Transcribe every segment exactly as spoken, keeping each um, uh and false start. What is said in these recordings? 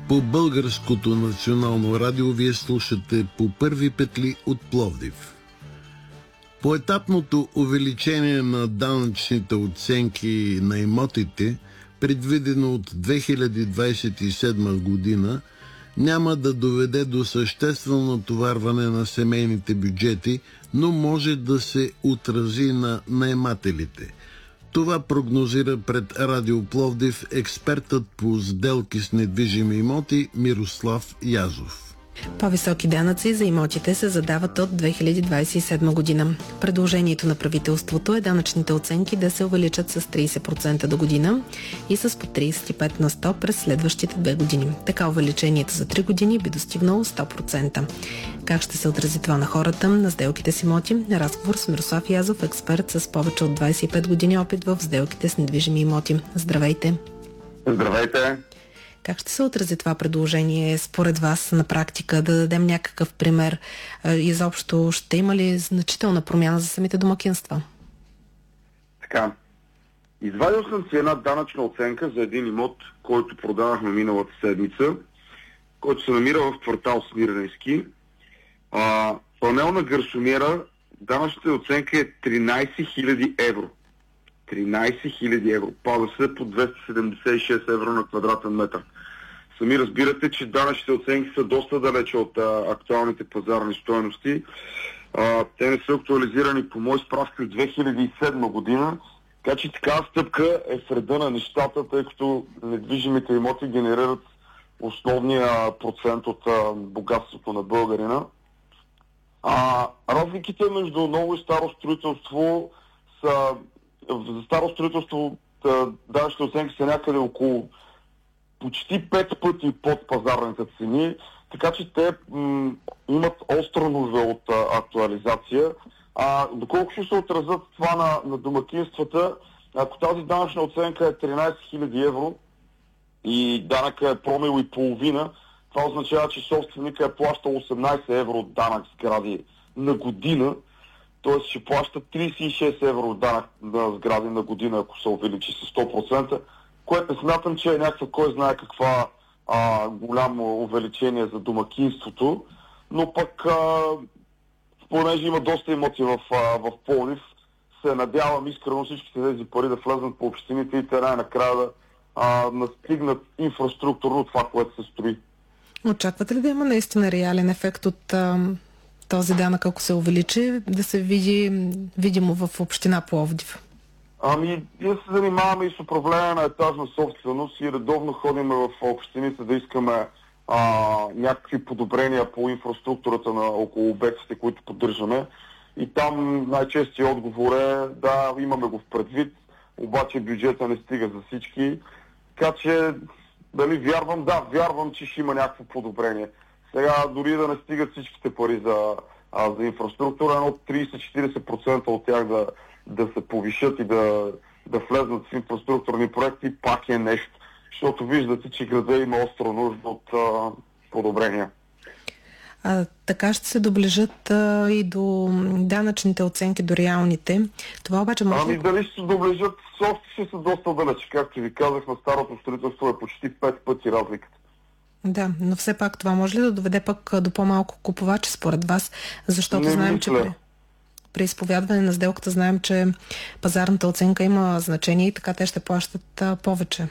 По Българското национално радио вие слушате По първи петли от Пловдив. Поетапното увеличение на данъчните оценки на имотите, предвидено от две хиляди двадесет и седма година, няма да доведе до съществено натоварване на семейните бюджети, но може да се отрази на наемателите. Това прогнозира пред Радио Пловдив експертът по сделки с недвижими имоти Мирослав Язов. По-високи данъци за имотите се задават от две хиляди двадесет и седма година. Предложението на правителството е данъчните оценки да се увеличат с тридесет процента до година и с по тридесет и пет на сто през следващите две години. Така увеличението за три години би достигнало сто процента. Как ще се отрази това на хората, на сделките с имоти? Разговор с Мирослав Язов, експерт с повече от двадесет и пет години опит в сделките с недвижими имоти. Здравейте! Здравейте! Как ще се отрази това предложение според вас на практика? Да дадем някакъв пример. Изобщо ще има ли значителна промяна за самите домакинства? Така. Извадил съм си една данъчна оценка за един имот, който продавахме миналата седмица, който се намира в квартал Смирненски. А, панелна гарсониера, данъчната оценка е тринадесет хиляди евро. тринадесет хиляди евро. Пада се по двеста седемдесет и шест евро на квадратен метър. Сами разбирате, че данъчните оценки са доста далече от а, актуалните пазарни стойности. А, те не са актуализирани по мои справки от две хиляди и седма година. Така че такава стъпка е в реда на нещата, тъй като недвижимите имоти генерират основния процент от а, богатството на българина. А, разликите между ново и старо строителство са... За старо строителство данъчните оценки са някъде около почти пет пъти под пазарните цени, така че те м- имат остра нужда от а, актуализация. А доколко ще се отразят това на, на домакинствата, ако тази данъчна оценка е тринадесет хиляди евро и данъка е промил и половина, това означава, че собственика е плащал осемнадесет евро данък сгради на година, т.е. ще плаща тридесет и шест евро данък на сгради на година, ако се увеличи с сто процента, което смятам, че е някаква, кой знае каква а, голямо увеличение за домакинството, но пък а, понеже има доста имоти в, а, в Пловдив, се надявам искрено всичките тези пари да влезнат по общините и те най-накрая да а, настигнат инфраструктурно това, което се строи. Очаквате ли да има наистина реален ефект от а, този данък, ако се увеличи, да се види видимо в община Пловдив? Ами, ние се занимаваме и с управление на етажна собственост и редовно ходим в общините да искаме а, някакви подобрения по инфраструктурата на около обектите, които поддържаме. И там най-честият отговор е да, имаме го в предвид, обаче бюджета не стига за всички. Така че, дали вярвам? Да, вярвам, че ще има някакво подобрение. Сега дори да не стигат всичките пари за, а, за инфраструктура, но тридесет-четиридесет процента от тях да, да се повишат и да, да влезнат в инфраструктурни проекти, пак е нещо. Защото виждате, че града има остра нужда от а, подобрения. А, така ще се доближат а, и до данъчните оценки, до реалните. Това обаче може... Ами дали ще се доближат, още ще са доста далече. Както ви казах, на старото строителство е почти пет пъти разликата. Да, но все пак това може ли да доведе пък до по-малко купувачи според вас? Защото не знаем, мисля. че при, при изповядване на сделката знаем, че пазарната оценка има значение и така те ще плащат а, повече.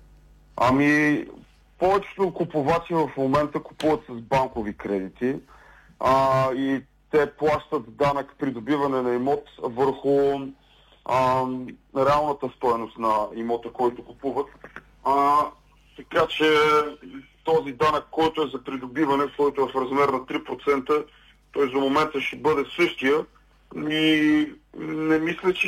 Ами, повечето купувачи в момента купуват с банкови кредити а, и те плащат данък придобиване на имот върху а, реалната стоеност на имота, който купуват. А, така че този данък, който е за придобиване, който е в размер на три процента, той за момента ще бъде същия и не мисля, че